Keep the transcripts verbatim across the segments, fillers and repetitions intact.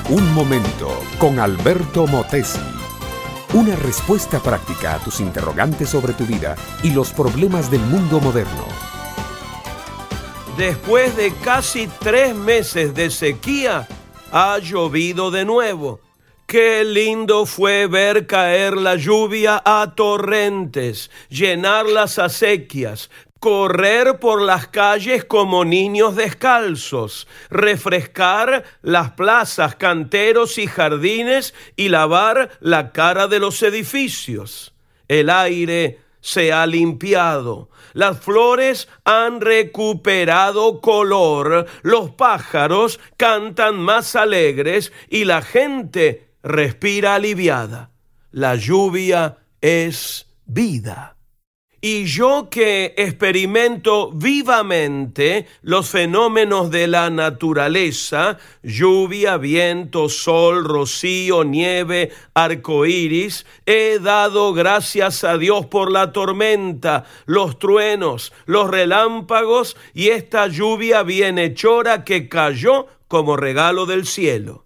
Un momento con Alberto Motesi. Una respuesta práctica a tus interrogantes sobre tu vida y los problemas del mundo moderno. Después de casi tres meses de sequía, ha llovido de nuevo. Qué lindo fue ver caer la lluvia a torrentes, llenar las acequias, correr por las calles como niños descalzos, refrescar las plazas, canteros y jardines y lavar la cara de los edificios. El aire se ha limpiado, las flores han recuperado color, los pájaros cantan más alegres y la gente respira aliviada. La lluvia es vida. Y yo que experimento vivamente los fenómenos de la naturaleza, lluvia, viento, sol, rocío, nieve, arcoíris, he dado gracias a Dios por la tormenta, los truenos, los relámpagos y esta lluvia bienhechora que cayó como regalo del cielo.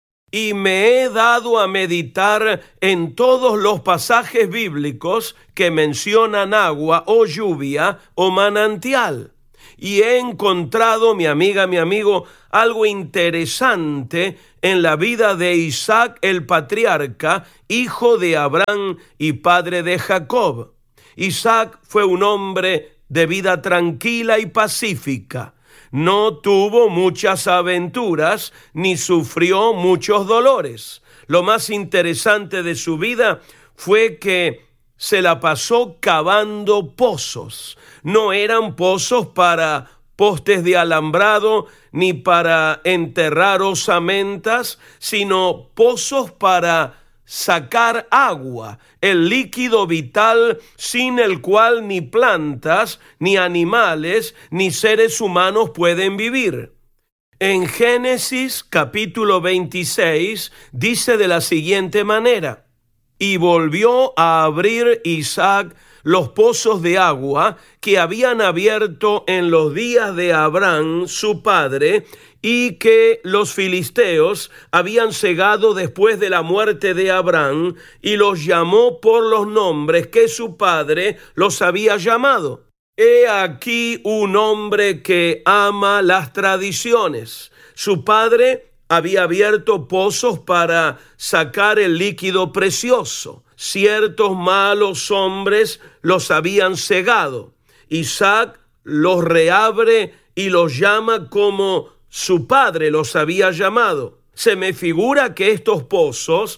Y me he dado a meditar en todos los pasajes bíblicos que mencionan agua o lluvia o manantial. Y he encontrado, mi amiga, mi amigo, algo interesante en la vida de Isaac el patriarca, hijo de Abraham y padre de Jacob. Isaac fue un hombre de vida tranquila y pacífica. No tuvo muchas aventuras ni sufrió muchos dolores. Lo más interesante de su vida fue que se la pasó cavando pozos. No eran pozos para postes de alambrado ni para enterrar osamentas, sino pozos para sacar agua, el líquido vital sin el cual ni plantas, ni animales, ni seres humanos pueden vivir. En Génesis capítulo veintiséis dice de la siguiente manera: y volvió a abrir Isaac los pozos de agua que habían abierto en los días de Abraham, su padre, y que los filisteos habían cegado después de la muerte de Abraham, y los llamó por los nombres que su padre los había llamado. He aquí un hombre que ama las tradiciones. Su padre había abierto pozos para sacar el líquido precioso. Ciertos malos hombres los habían cegado. Isaac los reabre y los llama como su padre los había llamado. Se me figura que estos pozos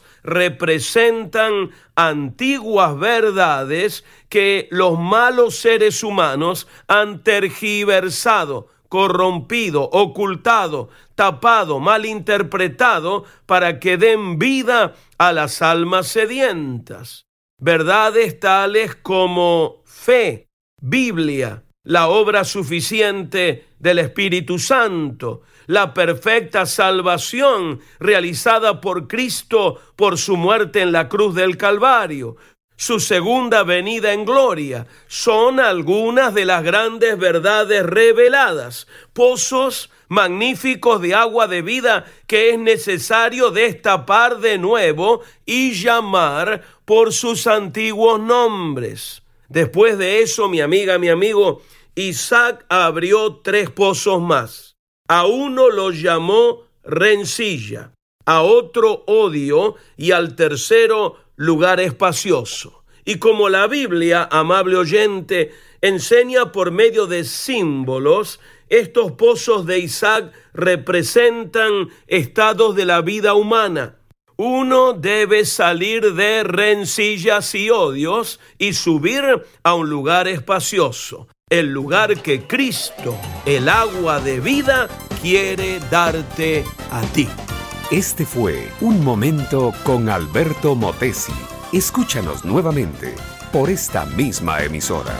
representan antiguas verdades que los malos seres humanos han tergiversado, corrompido, ocultado, tapado, malinterpretado para que den vida a las almas sedientas. Verdades tales como fe, Biblia, la obra suficiente del Espíritu Santo, la perfecta salvación realizada por Cristo por su muerte en la cruz del Calvario, su segunda venida en gloria, son algunas de las grandes verdades reveladas, pozos magníficos de agua de vida que es necesario destapar de nuevo y llamar por sus antiguos nombres. Después de eso, mi amiga, mi amigo, Isaac abrió tres pozos más. A uno lo llamó rencilla, a otro odio y al tercero lugar espacioso. Y como la Biblia, amable oyente, enseña por medio de símbolos, estos pozos de Isaac representan estados de la vida humana. Uno debe salir de rencillas y odios y subir a un lugar espacioso, el lugar que Cristo, el agua de vida, quiere darte a ti. Este fue Un Momento con Alberto Motesi. Escúchanos nuevamente por esta misma emisora.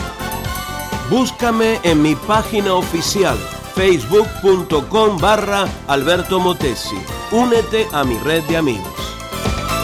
Búscame en mi página oficial, facebook punto com barra Alberto Motesi. Únete a mi red de amigos.